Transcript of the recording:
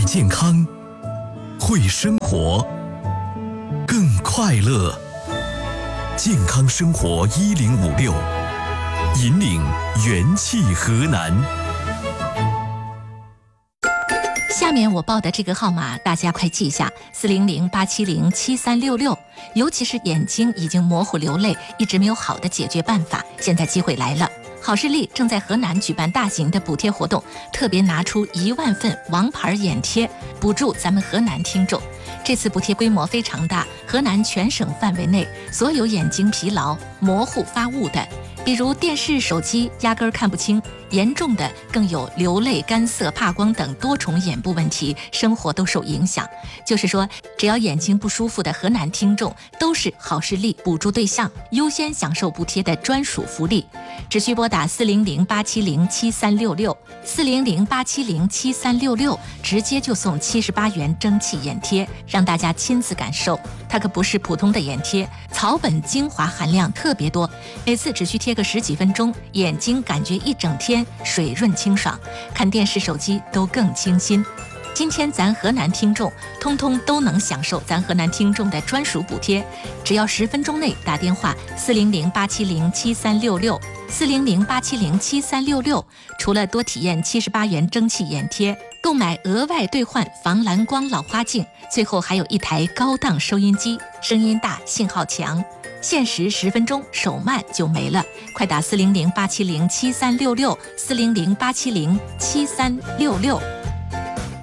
健康，会生活，更快乐。健康生活1056，引领元气河南。 下面我报的这个号码大家快记下，400-870-7366。尤其是眼睛已经模糊流泪，一直没有好的解决办法，现在机会来了。好视力正在河南举办大型的补贴活动，特别拿出1万份王牌眼贴补助咱们河南听众。这次补贴规模非常大，河南全省范围内所有眼睛疲劳、模糊发雾的，比如电视、手机压根儿看不清，严重的更有流泪、干涩、怕光等多重眼部问题，生活都受影响。就是说，只要眼睛不舒服的河南听众都是好视力补助对象，优先享受补贴的专属福利。只需拨打400-870-7366，400-870-7366，直接就送78元蒸汽眼贴，让大家亲自感受。它可不是普通的眼贴，草本精华含量特别多，每次只需贴个10几分钟，眼睛感觉一整天水润清爽，看电视、手机都更清新。今天咱河南听众通通都能享受咱河南听众的专属补贴，只要10分钟内打电话400-870-7366，400-870-7366，除了多体验78元蒸汽眼贴，购买额外兑换防蓝光老花镜，最后还有一台高档收音机，声音大，信号强。限时10分钟，手慢就没了，快打400-870-7366，400-870-7366。